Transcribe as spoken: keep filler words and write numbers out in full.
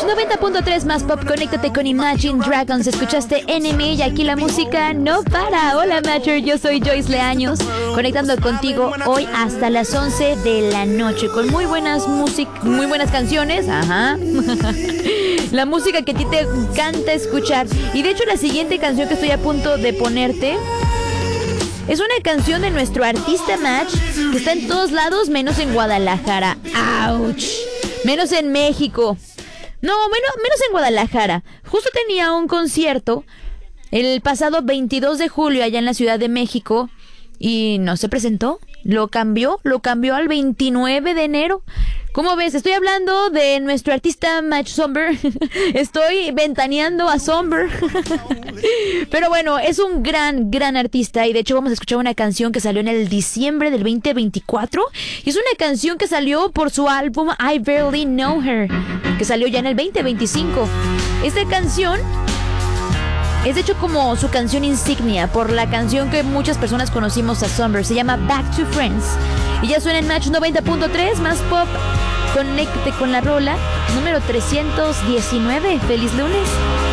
noventa punto tres más pop, conéctate con Imagine Dragons. Escuchaste Enemy y aquí la música no para. Hola Matcher, yo soy Joyce Leaños, conectando contigo hoy hasta las once de la noche con muy buenas música, muy buenas canciones. Ajá. La música que a ti te encanta escuchar. Y de hecho la siguiente canción que estoy a punto de ponerte es una canción de nuestro artista Match, que está en todos lados menos en Guadalajara. ¡Auch! Menos en México. No, menos, menos en Guadalajara. Justo tenía un concierto el pasado veintidós de julio allá en la Ciudad de México y no se presentó. Lo cambió, lo cambió al veintinueve de enero. ¿Cómo ves? Estoy hablando de nuestro artista Match Somber. Estoy ventaneando a Somber. Pero bueno, es un gran, gran artista. Y de hecho vamos a escuchar una canción que salió en el diciembre del veinte veinticuatro. Y es una canción que salió por su álbum I Barely Know Her, que salió ya en el veinte veinticinco. Esta canción es de hecho como su canción insignia, por la canción que muchas personas conocimos a Somber. Se llama Back to Friends. Y ya suena en Match noventa punto tres más pop. Conéctate con la rola número trescientos diecinueve. ¡Feliz lunes!